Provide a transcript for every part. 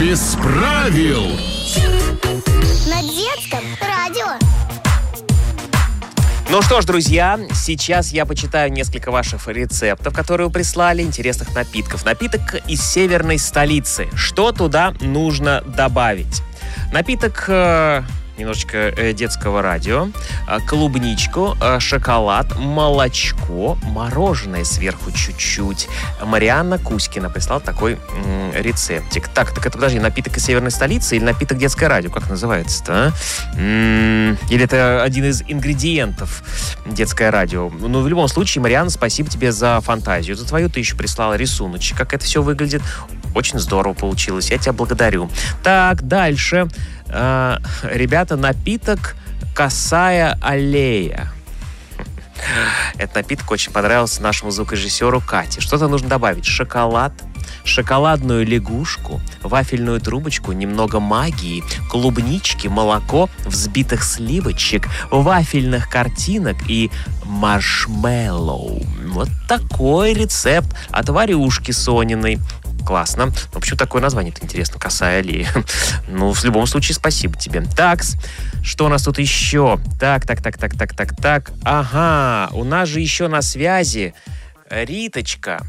без правил. На детском радио. Ну что ж, друзья, сейчас я почитаю несколько ваших рецептов, которые вы прислали, интересных напитков. Напиток из северной столицы. Что туда нужно добавить? Напиток немножечко детского радио, клубничку, шоколад, молочко, мороженое сверху чуть-чуть. Марианна Кузькина прислала такой рецептик. Так это, подожди, напиток из северной столицы или напиток детское радио? Как называется-то, Или это один из ингредиентов детское радио? Ну, в любом случае, Марианна, спасибо тебе за фантазию. За твою ты еще прислала рисуночек, как это все выглядит. Очень здорово получилось, я тебя благодарю. Так, дальше. Ребята, напиток «Косая аллея». Этот напиток очень понравился нашему звукорежиссеру Кате. Что-то нужно добавить. Шоколад, шоколадную лягушку, вафельную трубочку, немного магии, клубнички, молоко, взбитых сливочек, вафельных картинок и маршмеллоу. Вот такой рецепт от Варюшки Сониной. Классно. Ну, почему такое название-то интересно? «Косая аллея». Ну, в любом случае, спасибо тебе. Такс, что у нас тут еще? Так. Ага, у нас же еще на связи Риточка.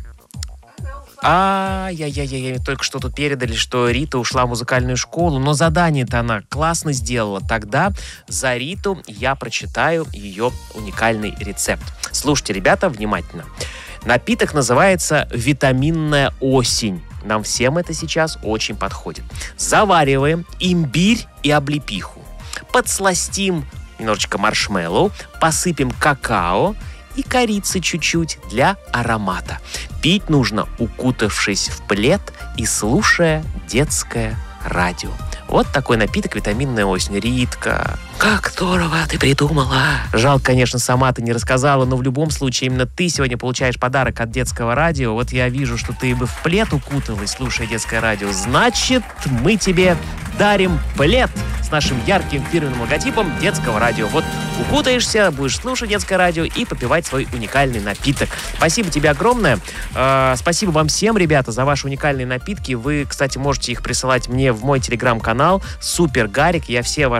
Только что тут передали, что Рита ушла в музыкальную школу, но задание-то она классно сделала. Тогда за Риту я прочитаю ее уникальный рецепт. Слушайте, ребята, внимательно. Напиток называется «Витаминная осень». Нам всем это сейчас очень подходит. Завариваем имбирь и облепиху. Подсластим немножечко маршмеллоу, посыпем какао и корицы чуть-чуть для аромата. Пить нужно, укутавшись в плед и слушая детское радио. Вот такой напиток «Витаминная осень». Ритка, как здорово ты придумала. Жалко, конечно, сама ты не рассказала, но в любом случае именно ты сегодня получаешь подарок от детского радио. Вот я вижу, что ты бы в плед укуталась, слушая детское радио. Значит, мы тебе дарим плед с нашим ярким фирменным логотипом детского радио. Вот укутаешься, будешь слушать детское радио и попивать свой уникальный напиток. Спасибо тебе огромное. Спасибо вам всем, ребята, за ваши уникальные напитки. Вы, кстати, можете их присылать мне в мой телеграм-канал Супер Гарик. Я все ваши